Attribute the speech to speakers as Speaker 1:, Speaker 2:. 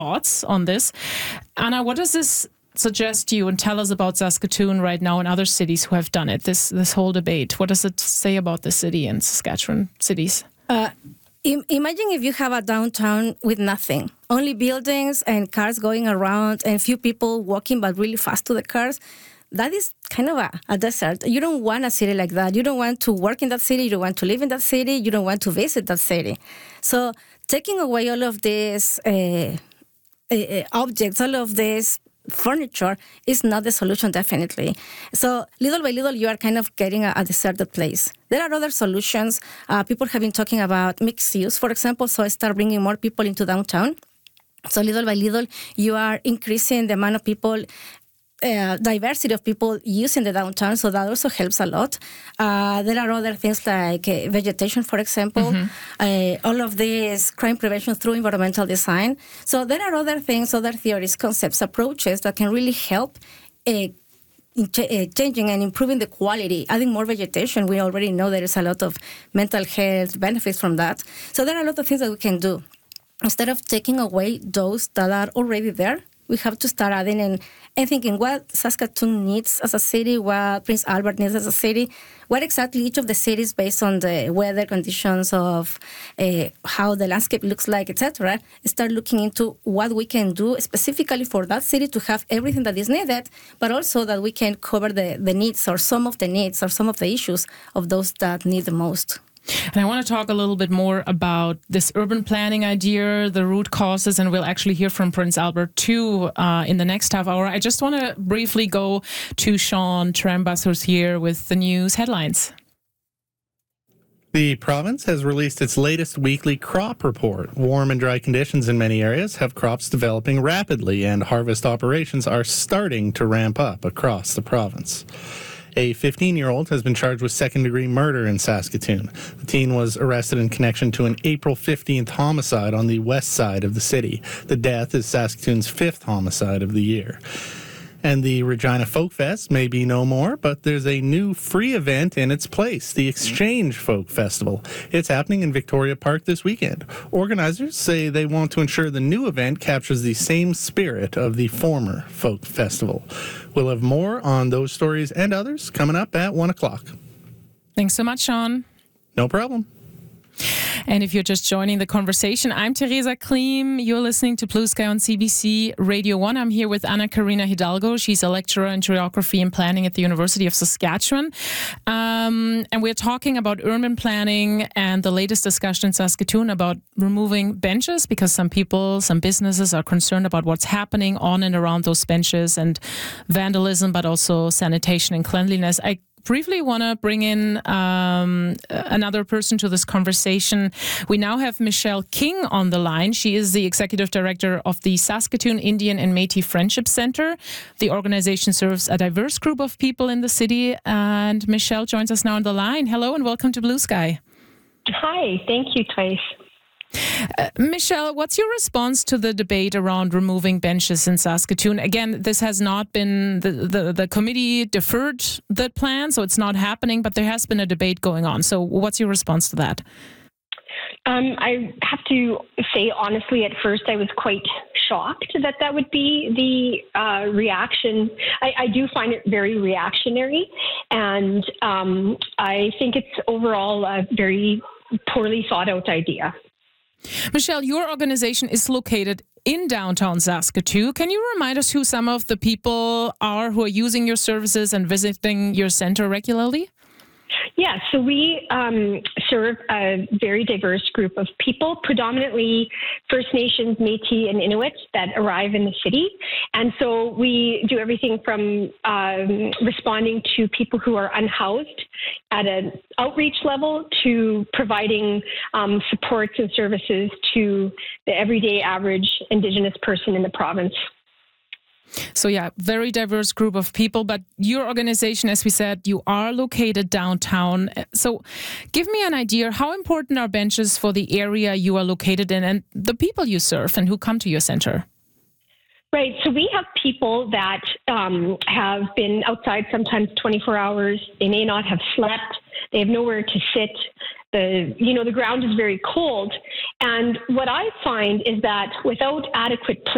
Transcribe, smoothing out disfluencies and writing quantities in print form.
Speaker 1: thoughts on this. Anna, what does this suggest to you, and tell us about Saskatoon right now and other cities who have done it, this whole debate? What does it say about the city and Saskatchewan cities?
Speaker 2: Imagine if you have a downtown with nothing, only buildings and cars going around and few people walking but really fast to the cars. That is kind of a desert. You don't want a city like that. You don't want to work in that city. You don't want to live in that city. You don't want to visit that city. So taking away all of these objects, all of this furniture is not the solution, definitely. So little by little, you are kind of getting a deserted place. There are other solutions. People have been talking about mixed use, for example, so start bringing more people into downtown. So little by little, you are increasing the amount of people, diversity of people using the downtown, so that also helps a lot. There are other things like vegetation, for example, all of this crime prevention through environmental design. So there are other things, other theories, concepts, approaches that can really help changing and improving the quality. Adding more vegetation, we already know there is a lot of mental health benefits from that. So there are a lot of things that we can do. Instead of taking away those that are already there, we have to start adding and thinking what Saskatoon needs as a city, what Prince Albert needs as a city, what exactly each of the cities, based on the weather conditions of how the landscape looks like, etc., start looking into what we can do specifically for that city to have everything that is needed, but also that we can cover the needs or some of the needs or some of the issues of those that need the most.
Speaker 1: And I want to talk a little bit more about this urban planning idea, the root causes, and we'll actually hear from Prince Albert too in the next half hour. I just want to briefly go to Sean Trembus, who's here with the news headlines.
Speaker 3: The province has released its latest weekly crop report. Warm and dry conditions in many areas have crops developing rapidly, and harvest operations are starting to ramp up across the province. A 15-year-old has been charged with second-degree murder in Saskatoon. The teen was arrested in connection to an April 15th homicide on the west side of the city. The death is Saskatoon's fifth homicide of the year. And the Regina Folk Fest may be no more, but there's a new free event in its place, the Exchange Folk Festival. It's happening in Victoria Park this weekend. Organizers say they want to ensure the new event captures the same spirit of the former Folk Festival. We'll have more on those stories and others coming up at 1 o'clock.
Speaker 1: Thanks so much, Sean.
Speaker 3: No problem.
Speaker 1: And if you're just joining the conversation, I'm Teresa Klim. You're listening to Blue Sky on CBC Radio 1. I'm here with Ana Karina Hidalgo. She's a lecturer in geography and planning at the University of Saskatchewan. And we're talking about urban planning and the latest discussion in Saskatoon about removing benches, because some people, some businesses are concerned about what's happening on and around those benches and vandalism, but also sanitation and cleanliness. I briefly want to bring in another person to this conversation. We now have Michelle King on the line. She is the executive director of the Saskatoon Indian and Métis Friendship Center. The organization serves a diverse group of people in the city. And Michelle joins us now on the line. Hello and welcome to Blue Sky.
Speaker 4: Hi, thank you, Thais.
Speaker 1: Michelle, what's your response to the debate around removing benches in Saskatoon? Again, this has not been, the committee deferred the plan, so it's not happening, but there has been a debate going on. So what's your response to that?
Speaker 4: I have to say, honestly, at first I was quite shocked that would be the reaction. I do find it very reactionary, and I think it's overall a very poorly thought out idea.
Speaker 1: Michelle, your organization is located in downtown Saskatoon. Can you remind us who some of the people are who are using your services and visiting your center regularly?
Speaker 4: Yeah, so we serve a very diverse group of people, predominantly First Nations, Métis, and Inuit that arrive in the city. And so we do everything from responding to people who are unhoused at an outreach level to providing supports and services to the everyday average Indigenous person in the province.
Speaker 1: So yeah, very diverse group of people, but your organization, as we said, you are located downtown. So give me an idea, how important are benches for the area you are located in and the people you serve and who come to your center?
Speaker 4: Right. So we have people that have been outside sometimes 24 hours. They may not have slept. They have nowhere to sit. The ground is very cold. And what I find is that without adequate